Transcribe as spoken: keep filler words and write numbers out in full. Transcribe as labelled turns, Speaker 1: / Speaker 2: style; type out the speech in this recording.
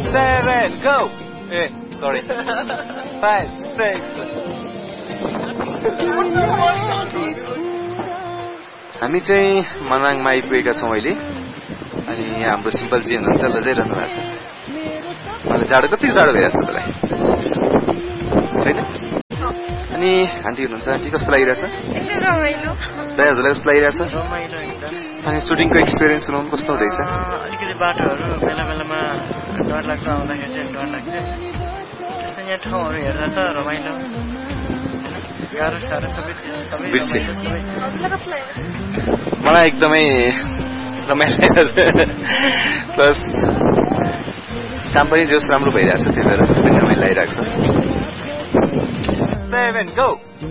Speaker 1: seven, go! ए sorry five, six. हामी चाहिँ मनाङमा आइपुगेका छौँ अहिले अनि यहाँ हाम्रो सिम्पल जी हुनुहुन्छ लजाइरहनु भएको छ मलाई जाडो कति जाडो भइरहेछ तँलाई छैन अनि आन्टी हुनुहुन्छ आन्टी कस्तो लागिरहेछ दाइहरूलाई कस्तो लागिरहेछ अनि सुटिङको एक्सपिरियन्स सुनाउनु कस्तो हुँदैछ
Speaker 2: अलिकति बाटोहरू बेला बेलामा डर लाग्छ आउँदाखेरि चाहिँ डर लाग्छ त्यस्तो यहाँ ठाउँहरू हेर्दा त रमाइलो गाह्रो साह्रो सबै सबै
Speaker 1: मलाई एकदमै रमाइलो प्लस काम पनि जस राम्रो भइरहेछ त्यही भएर रमाइलो लागिरहेको छ सेभेन गो